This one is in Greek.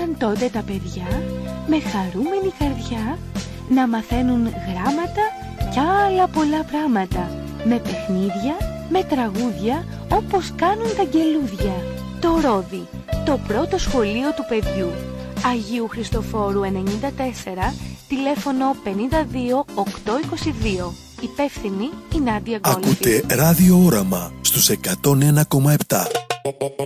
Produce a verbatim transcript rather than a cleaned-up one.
άρχισαν τότε τα παιδιά με χαρούμενη καρδιά να μαθαίνουν γράμματα και άλλα πολλά πράγματα, με παιχνίδια, με τραγούδια, όπως κάνουν τα αγγελούδια. Το Ρόδι, το πρώτο σχολείο του παιδιού. Αγίου Χριστοφόρου ενενήντα τέσσερα, τηλέφωνο πενήντα δύο οκτακόσια είκοσι δύο. Υπεύθυνη η Νάντια Γκόλφη. Ακούτε Ράδιο Όραμα στους εκατόν ένα κόμμα επτά.